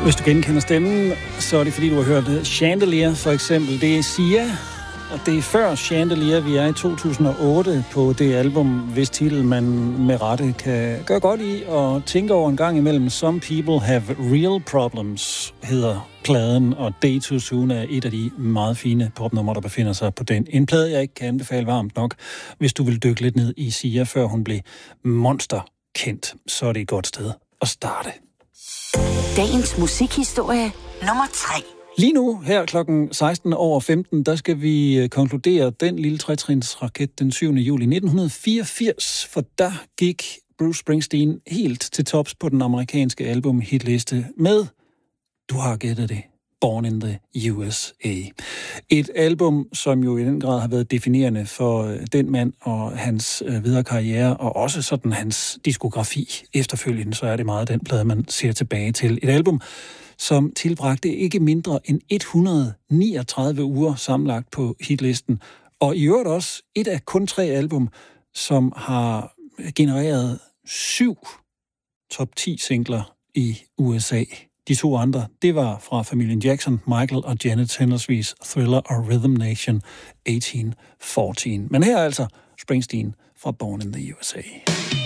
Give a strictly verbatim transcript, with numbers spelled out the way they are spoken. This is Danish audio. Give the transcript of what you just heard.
Hvis du genkender stemmen, så er det fordi, du har hørt Chandelier for eksempel. Det er Sia, og det er før Chandelier. Vi er i to tusind og otte på det album, hvis titel man med rette kan gøre godt i og tænke over en gang imellem. Some People Have Real Problems hedder pladen, og Day Too Soon er et af de meget fine popnumre, der befinder sig på den. En plade, jeg ikke kan anbefale varmt nok, hvis du vil dykke lidt ned i Sia, før hun blev monsterkendt. Så er det et godt sted at starte. Dagens musikhistorie nummer tre. Lige nu, her klokken seksten over femten, der skal vi konkludere den lille tretrinsraket den syvende juli nitten fireogfirs, for der gik Bruce Springsteen helt til tops på den amerikanske album-hitliste med, du har gættet det, Born in the U S A. Et album, som jo i den grad har været definerende for den mand og hans videre karriere, og også sådan hans diskografi. Efterfølgende, så er det meget den plade, man ser tilbage til. Et album, som tilbragte ikke mindre end et hundrede og niogtredive uger sammenlagt på hitlisten, og i øvrigt også et af kun tre album, som har genereret syv top ti singler i U S A. De to andre, det var fra familien Jackson, Michael og Janet henholdsvis Thriller og Rhythm Nation atten fjorten. Men her er altså Springsteen fra Born in the U S A.